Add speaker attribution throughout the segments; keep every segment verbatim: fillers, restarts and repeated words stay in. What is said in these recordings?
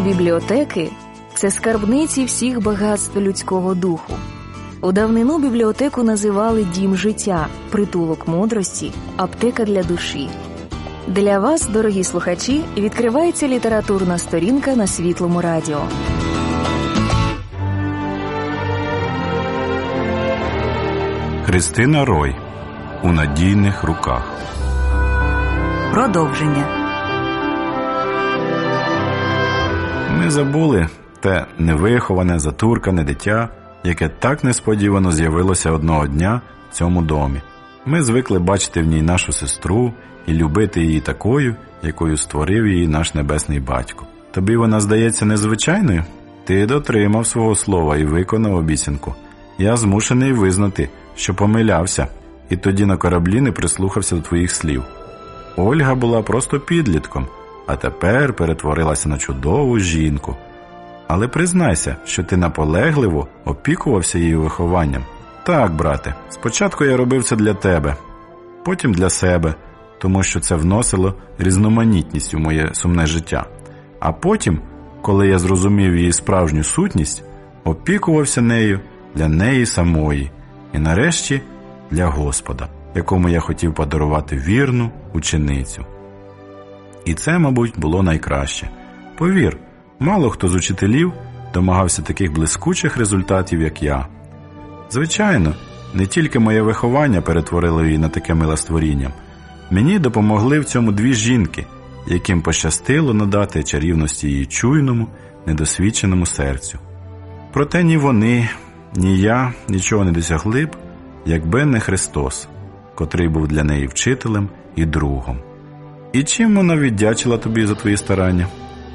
Speaker 1: Бібліотеки – це скарбниці всіх багатств людського духу. У давнину бібліотеку називали дім життя, притулок мудрості, аптека для душі. Для вас, дорогі слухачі, відкривається літературна сторінка на Світлому радіо.
Speaker 2: Христина Рой. У надійних руках.
Speaker 3: Продовження.
Speaker 2: Ми забули те невиховане, затуркане дитя, яке так несподівано з'явилося одного дня в цьому домі. Ми звикли бачити в ній нашу сестру і любити її такою, якою створив її наш небесний батько. Тобі вона здається незвичайною? Ти дотримав свого слова і виконав обіцянку. Я змушений визнати, що помилявся, і тоді на кораблі не прислухався до твоїх слів. Ольга була просто підлітком, а тепер перетворилася на чудову жінку. Але признайся, що ти наполегливо опікувався її вихованням. Так, брате, спочатку я робив це для тебе, потім для себе, тому що це вносило різноманітність у моє сумне життя. А потім, коли я зрозумів її справжню сутність, опікувався нею для неї самої і нарешті для Господа, якому я хотів подарувати вірну ученицю. І це, мабуть, було найкраще. Повір, мало хто з учителів домагався таких блискучих результатів, як я. Звичайно, не тільки моє виховання перетворило її на таке миле створіння. Мені допомогли в цьому дві жінки, яким пощастило надати чарівності її чуйному, недосвідченому серцю. Проте ні вони, ні я нічого не досягли б, якби не Христос, котрий був для неї вчителем і другом. «І чим вона віддячила тобі за твої старання?»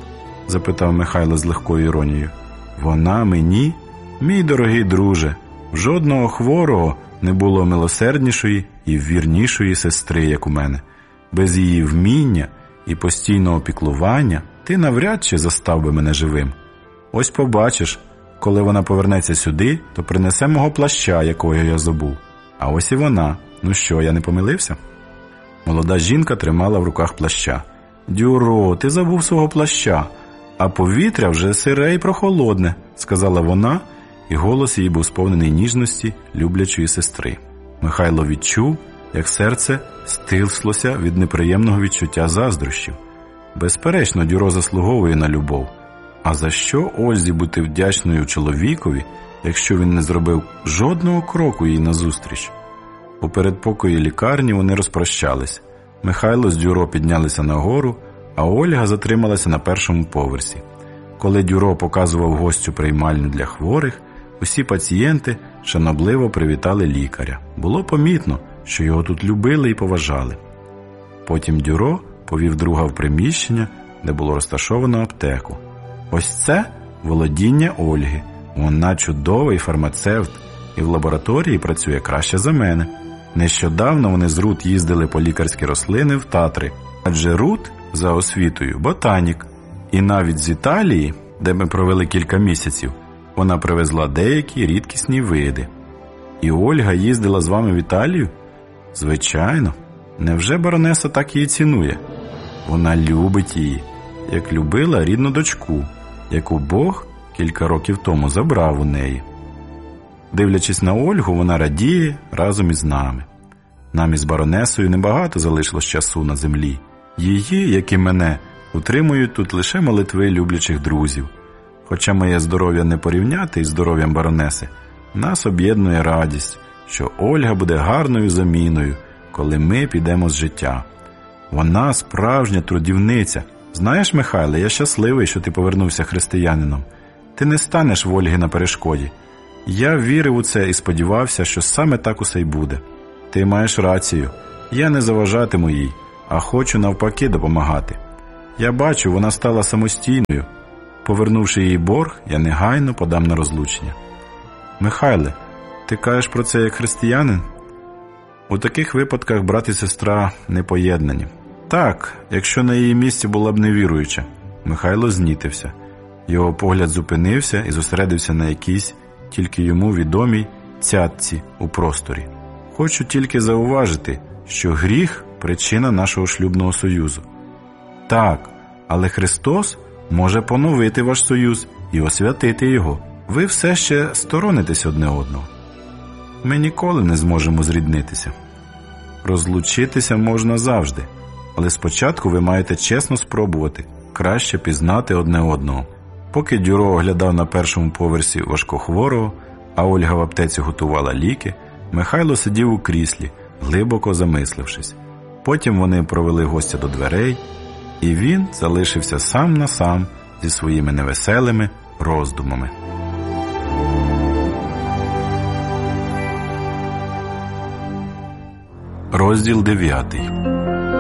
Speaker 2: – запитав Михайло з легкою іронією. «Вона мені, мій дорогий друже, в жодного хворого не було милосерднішої і вірнішої сестри, як у мене. Без її вміння і постійного піклування ти навряд чи застав би мене живим. Ось побачиш, коли вона повернеться сюди, то принесе мого плаща, якого я забув. А ось і вона. Ну що, я не помилився?» Молода жінка тримала в руках плаща. «Дюро, ти забув свого плаща, а повітря вже сире й прохолодне», – сказала вона, і голос її був сповнений ніжності люблячої сестри. Михайло відчув, як серце стислося від неприємного відчуття заздрощів. Безперечно, Дюро заслуговує на любов. А за що Ользі бути вдячною чоловікові, якщо він не зробив жодного кроку їй назустріч? У передпокої лікарні вони розпрощались. Михайло з Дюро піднялися нагору, а Ольга затрималася на першому поверсі. Коли Дюро показував гостю приймальню для хворих, усі пацієнти шанобливо привітали лікаря. Було помітно, що його тут любили і поважали. Потім Дюро повів друга в приміщення, де було розташовано аптеку. Ось це володіння Ольги. Вона чудовий фармацевт і в лабораторії працює краще за мене. Нещодавно вони з Рут їздили по лікарські рослини в Татри, адже Рут за освітою ботанік. І навіть з Італії, де ми провели кілька місяців, вона привезла деякі рідкісні види. І Ольга їздила з вами в Італію? Звичайно. Невже баронеса так її цінує? Вона любить її, як любила рідну дочку, яку Бог кілька років тому забрав у неї. Дивлячись на Ольгу, вона радіє разом із нами. Нам із баронесою небагато залишилось часу на землі. Її, як і мене, утримують тут лише молитви люблячих друзів. Хоча моє здоров'я не порівняти із здоров'ям баронеси, нас об'єднує радість, що Ольга буде гарною заміною, коли ми підемо з життя. Вона справжня трудівниця. Знаєш, Михайле, я щасливий, що ти повернувся християнином. Ти не станеш в Ольги на перешкоді. Я вірив у це і сподівався, що саме так усе й буде. Ти маєш рацію. Я не заважатиму їй, а хочу навпаки допомагати. Я бачу, вона стала самостійною. Повернувши їй борг, я негайно подам на розлучення. Михайле, ти кажеш про це як християнин? У таких випадках брат і сестра не поєднані. Так, якщо на її місці була б невіруюча. Михайло знітився. Його погляд зупинився і зосередився на якійсь тільки йому відомій цятці у просторі. Хочу тільки зауважити, що гріх – причина нашого шлюбного союзу. Так, але Христос може поновити ваш союз і освятити його. Ви все ще сторонитесь одне одного. Ми ніколи не зможемо зріднитися. Розлучитися можна завжди, але спочатку ви маєте чесно спробувати краще пізнати одне одного. Поки Дюро оглядав на першому поверсі важкохворого, а Ольга в аптеці готувала ліки, Михайло сидів у кріслі, глибоко замислившись. Потім вони провели гостя до дверей, і він залишився сам на сам зі своїми невеселими роздумами. Розділ дев'ятий.